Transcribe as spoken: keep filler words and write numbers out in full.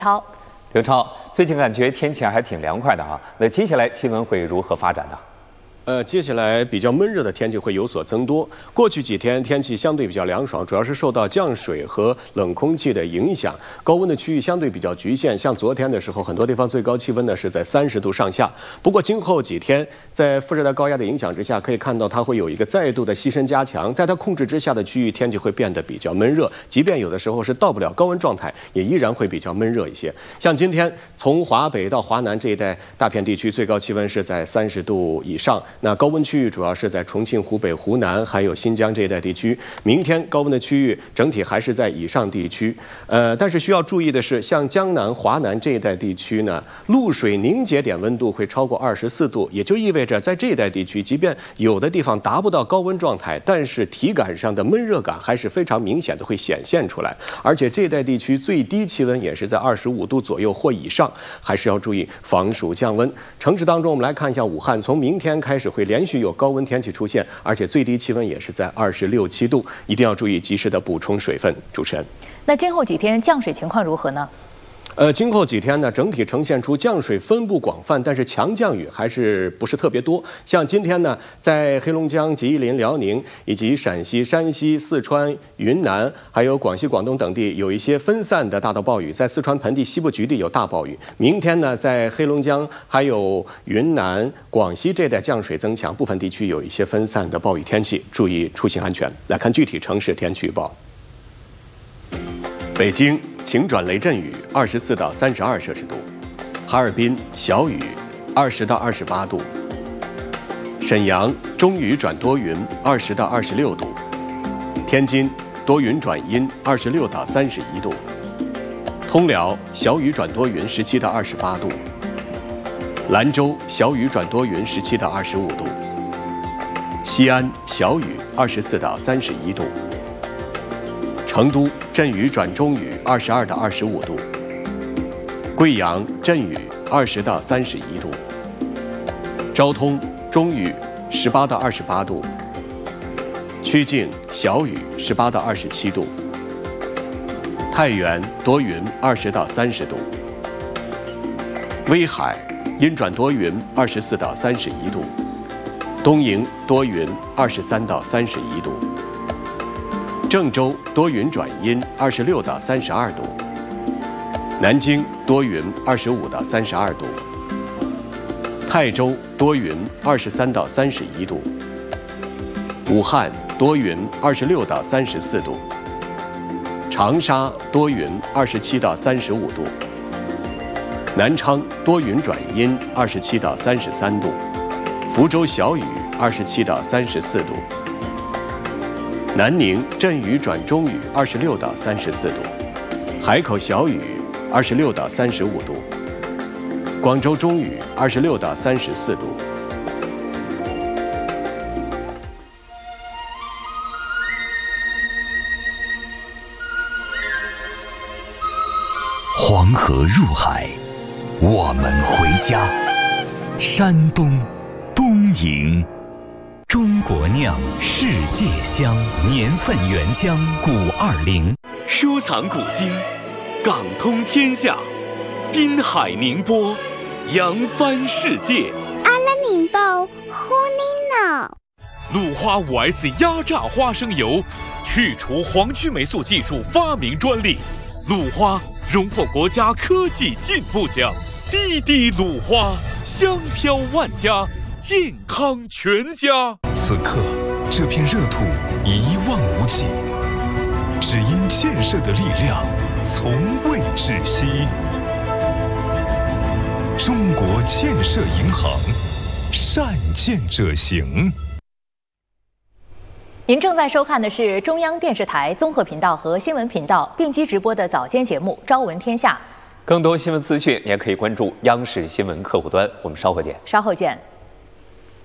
超， 刘超，最近感觉天气还挺凉快的哈，那接下来气温会如何发展呢？ 呃，接下来比较闷热的天气会有所增多。过去几天天气相对比较凉爽，主要是受到降水和冷空气的影响，高温的区域相对比较局限。像昨天的时候，很多地方最高气温呢是在三十度上下。不过今后几天，在副热带高压的影响之下，可以看到它会有一个再度的西伸加强，在它控制之下的区域，天气会变得比较闷热。即便有的时候是到不了高温状态，也依然会比较闷热一些。像今天从华北到华南这一带大片地区，最高气温是在三十度以上。 那高温区域主要是在重庆、湖北、湖南，还有新疆这一带地区。明天高温的区域整体还是在以上地区。呃，但是需要注意的是，像江南、华南这一带地区呢，露水凝结点温度会超过二十四度，也就意味着在这一带地区，即便有的地方达不到高温状态，但是体感上的闷热感还是非常明显的会显现出来。而且这一带地区最低气温也是在二十五度左右或以上，还是要注意防暑降温。城市当中，我们来看一下武汉，从明天开始 会连续有高温天气出现，而且最低气温也是在二十六七度，一定要注意及时的补充水分。主持人， 那今后几天降水情况如何呢？ 呃，今后几天呢，整体呈现出降水分布广泛，但是强降雨还是不是特别多。像今天呢，在黑龙江、吉林、辽宁以及陕西、山西、四川、云南，还有广西、广东等地有一些分散的大到暴雨，在四川盆地西部局地有大暴雨。明天呢，在黑龙江、还有云南、广西这带降水增强，部分地区有一些分散的暴雨天气，注意出行安全。来看具体城市天气预报。 北京晴转雷阵雨，二十四到三十二摄氏度；哈尔滨小雨，二十到二十八度；沈阳中雨转多云，二十到二十六度；天津多云转阴，二十六到三十一度；通辽小雨转多云，十七到二十八度；兰州小雨转多云，十七到二十五度；西安小雨，二十四到三十一度。 成都阵雨转中雨，二十二到二十五度；贵阳阵雨，二十到三十一度；昭通中雨，十八到二十八度；曲靖小雨，十八到二十七度；太原多云，二十到三十度；威海阴转多云，二十四到三十一度；东营多云，二十三到三十一度。 郑州多云转阴，二十六到三十二度；南京多云，二十五到三十二度；泰州多云，二十三到三十一度；武汉多云，二十六到三十四度；长沙多云，二十七到三十五度；南昌多云转阴，二十七到三十三度；福州小雨，二十七到三十四度。 南宁阵雨转中雨，二十六到三十四度；海口小雨，二十六到三十五度；广州中雨，二十六到三十四度。 黄河入海，我们回家。山东东营。 中国酿世界香，年份原浆古二零， 收藏古今，港通天下，滨海宁波，扬帆世界。 阿拉宁波，呼尼脑。 鲁花 五 S 压榨花生油，去除黄曲霉素技术发明专利，鲁花荣获国家科技进步奖。滴滴鲁花，香飘万家。 健康全家。 此刻，这片热土一望无际，只因建设的力量从未止息。中国建设银行，善建者行。 您正在收看的是中央电视台综合频道和新闻频道并机直播的早间节目《朝闻天下》。 更多新闻资讯，你也可以关注央视新闻客户端。我们稍后见。 稍后见。